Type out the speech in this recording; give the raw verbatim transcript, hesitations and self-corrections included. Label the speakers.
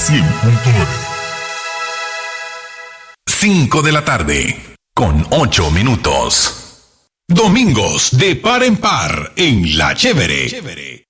Speaker 1: cien punto nueve. cinco de la tarde, con ocho minutos. Domingos de par en par en La Chévere.